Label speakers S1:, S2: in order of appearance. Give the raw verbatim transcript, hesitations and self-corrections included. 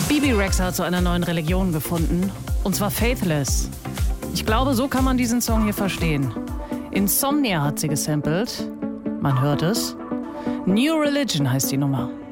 S1: Bibi Rexha hat zu einer neuen Religion gefunden, und zwar Faithless. Ich glaube, so kann man diesen Song hier verstehen. Insomnia hat sie gesampelt, man hört es. New Religion heißt die Nummer.